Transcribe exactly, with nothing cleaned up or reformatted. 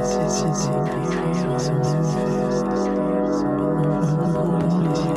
Ces idées qui sont sont maintenant dans les yeux.